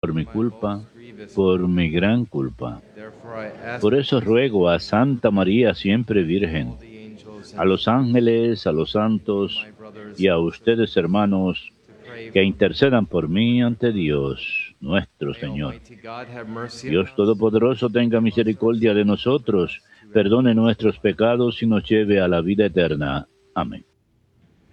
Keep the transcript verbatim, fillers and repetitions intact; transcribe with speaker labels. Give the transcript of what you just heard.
Speaker 1: por mi culpa, por mi gran culpa. Por eso ruego a Santa María siempre Virgen, a los ángeles, a los santos y a ustedes, hermanos, que intercedan por mí ante Dios, nuestro Señor. Dios Todopoderoso tenga misericordia de nosotros, perdone nuestros pecados y nos lleve a la vida eterna. Amén.